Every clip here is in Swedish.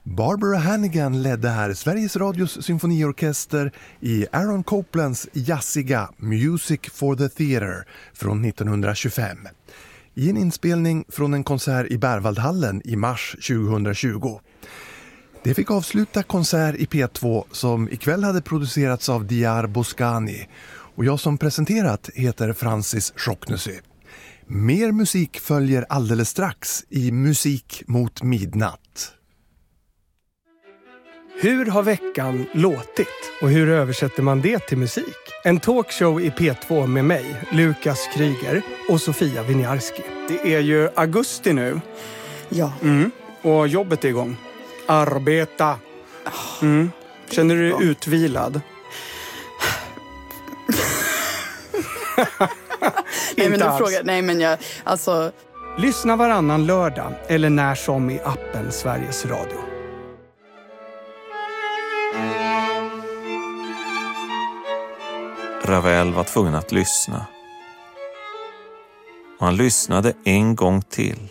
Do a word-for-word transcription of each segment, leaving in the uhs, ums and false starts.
Barbara Hannigan ledde här Sveriges Radios symfoniorkester i Aaron Coplands jazziga Music for the Theatre från nittonhundratjugofem. I en inspelning från en konsert i Berwaldhallen i mars tjugohundratjugo. Det fick avsluta konsert i P två som ikväll hade producerats av Diar Boscani. Och jag som presenterat heter Francis Schocknessy. Mer musik följer alldeles strax i Musik mot midnatt. Hur har veckan låtit? Och hur översätter man det till musik? En talkshow i P två med mig, Lukas Kryger och Sofia Winiarski. Det är ju augusti nu. Ja. Mm. Och jobbet är igång. Arbeta. Mm. Känner du dig utvilad? nej, men du alls. frågar, nej men jag, alltså... Lyssna varannan lördag eller när som i appen Sveriges Radio. Ravel var tvungen att lyssna. Och han lyssnade en gång till.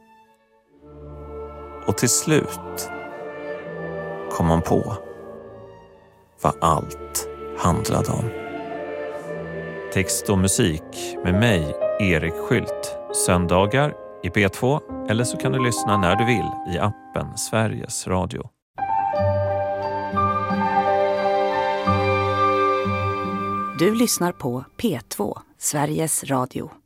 Och till slut kom han på vad allt handlade om. Text och musik med mig, Erik Skylt. Söndagar i P två eller så kan du lyssna när du vill i appen Sveriges Radio. Du lyssnar på P två, Sveriges Radio.